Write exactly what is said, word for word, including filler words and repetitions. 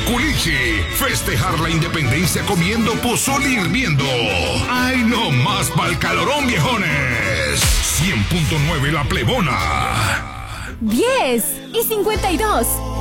culichi. Festejar la independencia comiendo pozole hirviendo. ¡Ay, no más pa'l calorón, viejones! cien punto nueve La Plebona. diez y cincuenta y dos.